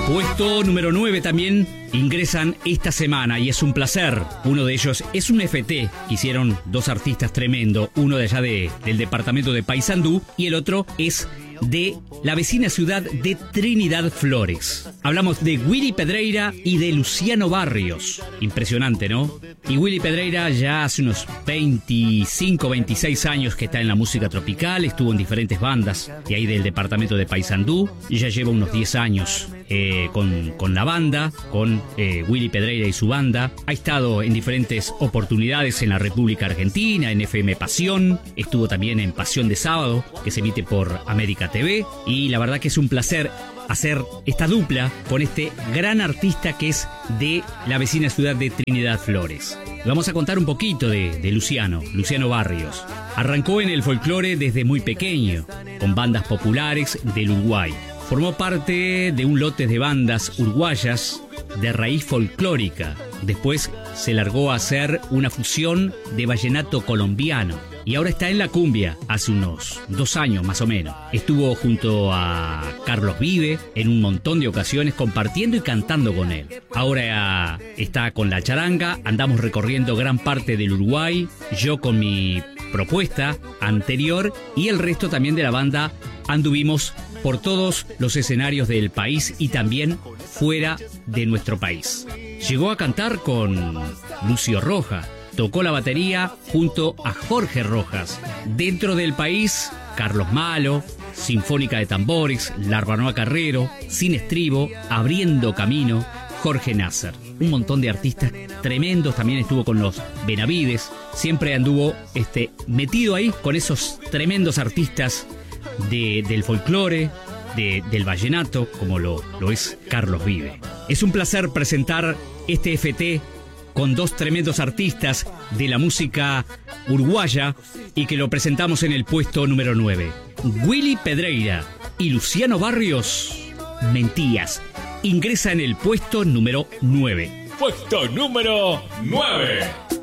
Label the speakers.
Speaker 1: Puesto número 9 también ingresan esta semana y es un placer. Uno de ellos es un FT que hicieron dos artistas tremendo, uno de allá del departamento de Paysandú y el otro es de la vecina ciudad de Trinidad Flores. Hablamos de Willy Pedreira y de Luciano Barrios. Impresionante, ¿no? Y Willy Pedreira ya hace unos 25, 26 años que está en la música tropical, estuvo en diferentes bandas de ahí del departamento de Paysandú y ya lleva unos 10 años con la banda, con Willy Pedreira y su banda. Ha estado en diferentes oportunidades en la República Argentina, en FM Pasión, estuvo también en Pasión de Sábado, que se emite por América TV, y la verdad que es un placer hacer esta dupla con este gran artista que es de la vecina ciudad de Trinidad Flores. Vamos a contar un poquito de Luciano Barrios. Arrancó en el folclore desde muy pequeño, con bandas populares del Uruguay. Formó parte de un lote de bandas uruguayas de raíz folclórica. Después se largó a hacer una fusión de vallenato colombiano. Y ahora está en la cumbia, hace unos 2 años más o menos. Estuvo junto a Carlos Vive en un montón de ocasiones compartiendo y cantando con él. Ahora está con la charanga, andamos recorriendo gran parte del Uruguay, yo con mi propuesta anterior y el resto también de la banda anduvimos por todos los escenarios del país y también fuera de nuestro país. Llegó a cantar con Lucio Roja. Tocó la batería junto a Jorge Rojas. Dentro del país, Carlos Malo, Sinfónica de Tambores, Larbanoa Carrero, Sin Estribo, Abriendo Camino, Jorge Nasser. Un montón de artistas tremendos. También estuvo con los Benavides. Siempre anduvo metido ahí con esos tremendos artistas del folclore, del vallenato, como lo es Carlos Vive. Es un placer presentar este FT con dos tremendos artistas de la música uruguaya y que lo presentamos en el puesto número 9. Willy Pedreira y Luciano Barrios, Mentías, ingresa en el puesto número 9.
Speaker 2: Puesto número 9.